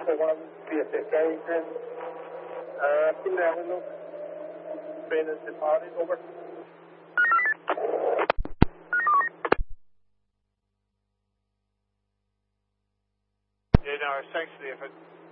1, PSS Adrian. Pinelli, Brandon departed, over. Yeah, no, thanks for the effort.